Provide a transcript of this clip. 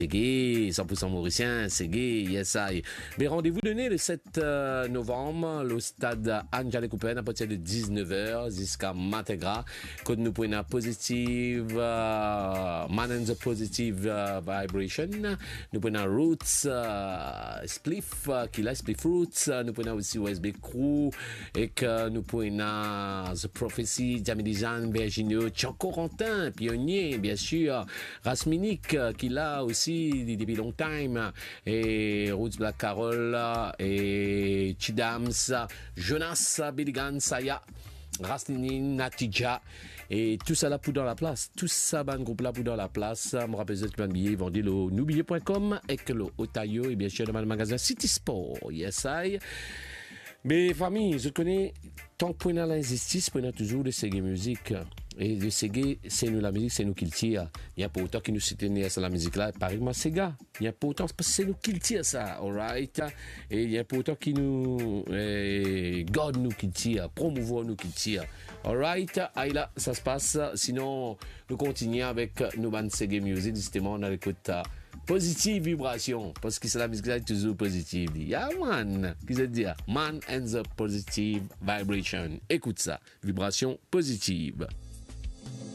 C'est gay, 100% mauricien, c'est gay, yes I. Mais rendez-vous donné le 7 novembre, au stade Anne-Jeanne Coupen à partir de 19h jusqu'à Mategra. Code nous pour une positive, Man and the Positive Vibration. Nous prenons Roots, Spliff, qui l'a Spliff Roots. Nous prenons aussi OSB Crew et que nous prenons The Prophecy, Jamie Jean, Virginio, Tchon Corentin, pionnier, bien sûr. Rasminik, qui l'a aussi depuis longtemps, et Roots Black Carol, et Chidams, Jonas, Billigan, Saya, Rasninin, Natija, et tout ça là pour dans la place. Tout ça, ban groupe là pour dans la place. Je me rappelle que le billet vendu au noubillet.com et que le Otayo, et bien sûr dans le magasin City Sport. Yes, I. Mais famille, je connais, tant que nous l'injustice, nous avons toujours de Ségué musique. Et de Ségué, c'est nous la musique, c'est nous qui le tire. Il n'y a pas autant qui nous soutenir à la musique là, pareil, moi, Séga. Il n'y a pas autant, parce que c'est nous qui le tire ça, alright? Et il n'y a pas autant qui nous, God nous qui le tire, promouvoir nous qui le tire. Alright? Aïe là, ça se passe. Sinon, nous continuons avec nos bandes Ségué musique, justement, on a l'écoute. Positive vibration, parce que c'est la musique est toujours positive. Yeah, man. Qu'est-ce que dire? Man and the positive vibration. Écoute ça. Vibration positive.